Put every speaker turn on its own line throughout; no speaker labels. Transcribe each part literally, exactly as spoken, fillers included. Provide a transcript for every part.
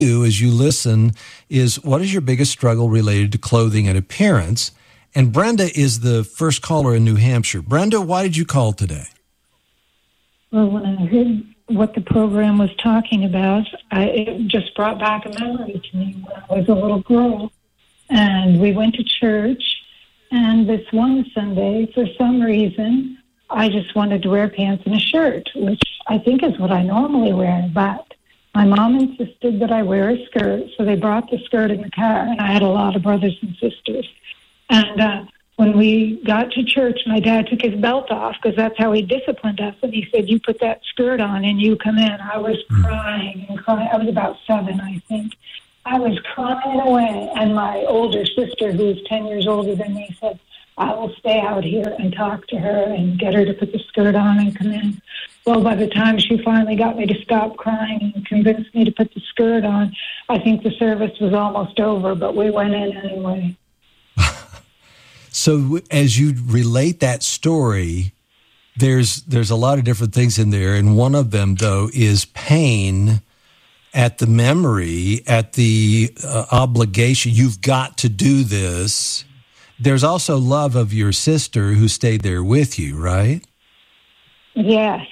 you as you listen is, what is your biggest struggle related to clothing and appearance? And Brenda is the first caller in New Hampshire. Brenda, why did you call today?
Well, when I heard what the program was talking about, I, it just brought back a memory to me when I was a little girl. And we went to church, and this one Sunday, for some reason, I just wanted to wear pants and a shirt, which I think is what I normally wear. But my mom insisted that I wear a skirt, so they brought the skirt in the car, and I had a lot of brothers and sisters. And uh, when we got to church, my dad took his belt off, because that's how he disciplined us, and he said, you put that skirt on and you come in. I was crying and crying. I was about seven, I think. I was crying away, and my older sister, who was ten years older than me, said, I will stay out here and talk to her and get her to put the skirt on and come in. Well, by the time she finally got me to stop crying and convinced me to put the skirt on, I think the service was almost over, but we went in anyway.
So as you relate that story, there's there's a lot of different things in there, and one of them, though, is pain at the memory, at the uh, obligation. You've got to do this. There's also love of your sister who stayed there with you, right?
Yes.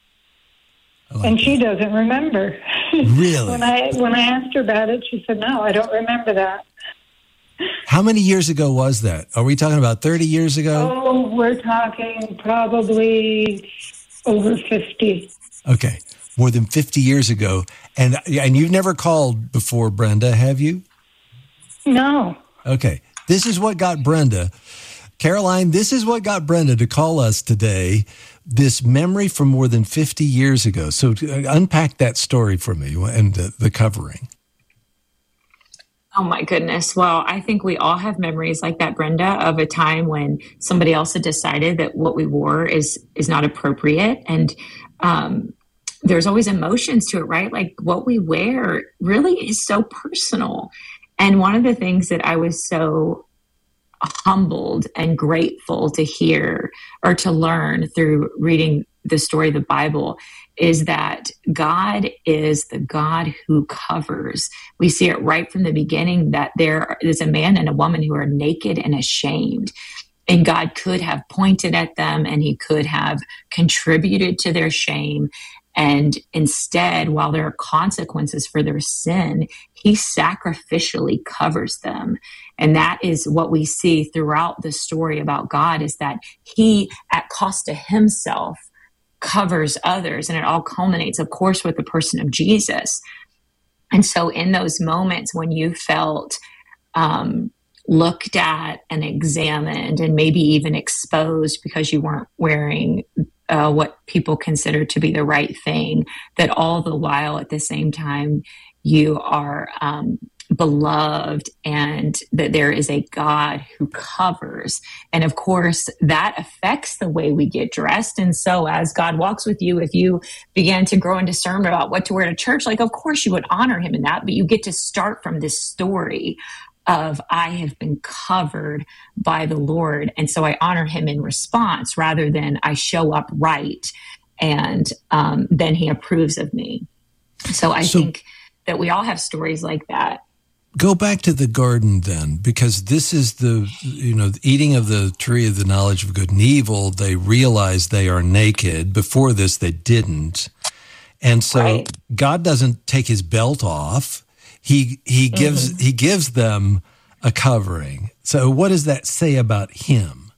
Like
and
that.
She doesn't remember.
Really?
when I when I asked her about it, she said, no, I don't remember that.
How many years ago was that? Are we talking about thirty years ago?
Oh, we're talking probably over fifty.
Okay, more than fifty years ago. And and you've never called before, Brenda, have you?
No.
Okay, this is what got Brenda. Caroline, this is what got Brenda to call us today, this memory from more than fifty years ago. So unpack that story for me and the, the covering.
Oh my goodness. Well, I think we all have memories like that, Brenda, of a time when somebody else had decided that what we wore is is not appropriate. And um, there's always emotions to it, right? Like what we wear really is so personal. And one of the things that I was so humbled and grateful to hear or to learn through reading the story of the Bible is that God is the God who covers. We see it right from the beginning that there is a man and a woman who are naked and ashamed. And God could have pointed at them and he could have contributed to their shame. And instead, while there are consequences for their sin, he sacrificially covers them. And that is what we see throughout the story about God, is that he, at cost to himself, covers others. And it all culminates, of course, with the person of Jesus. And so in those moments when you felt um, looked at and examined and maybe even exposed because you weren't wearing uh, what people consider to be the right thing, that all the while at the same time you are um, beloved and that there is a God who covers. And of course, that affects the way we get dressed. And so as God walks with you, if you begin to grow in discernment about what to wear to church, like, of course you would honor him in that, but you get to start from this story of I have been covered by the Lord. And so I honor him in response rather than I show up right and um, then he approves of me. So I so, think that we all have stories like that.
Go back to the garden then, because this is the, you know, eating of the tree of the knowledge of good and evil. They realize they are naked. Before this, they didn't. And so right. God doesn't take his belt off. He, he gives, mm-hmm. he gives them a covering. So what does that say about him?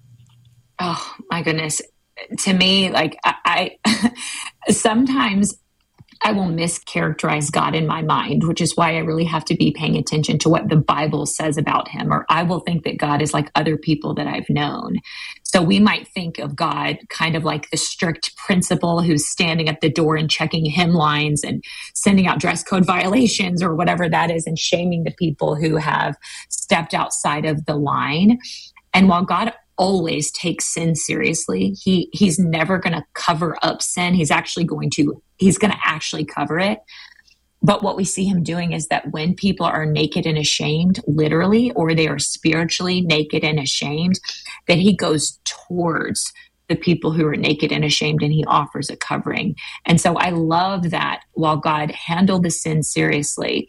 Oh my goodness. To me, like I, I sometimes I will mischaracterize God in my mind, which is why I really have to be paying attention to what the Bible says about him. Or I will think that God is like other people that I've known. So we might think of God kind of like the strict principal who's standing at the door and checking hymn lines and sending out dress code violations or whatever that is and shaming the people who have stepped outside of the line. And while God always takes sin seriously, he he's never going to cover up sin. He's actually going to He's going to actually cover it. But what we see him doing is that when people are naked and ashamed, literally, or they are spiritually naked and ashamed, that he goes towards the people who are naked and ashamed, and he offers a covering. And so I love that while God handled the sin seriously,